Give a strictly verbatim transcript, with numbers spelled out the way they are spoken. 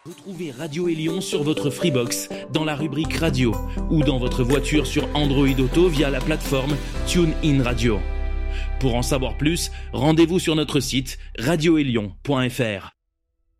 Retrouvez Radio Élion sur votre Freebox, dans la rubrique Radio, ou dans votre voiture sur Android Auto via la plateforme TuneIn Radio. Pour en savoir plus, rendez-vous sur notre site radio élion point f r.